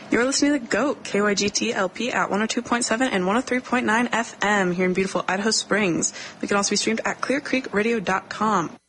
You're listening to The GOAT, KYGT LP at 102.7 and 103.9 FM here in beautiful Idaho Springs. We can also be streamed at clearcreekradio.com.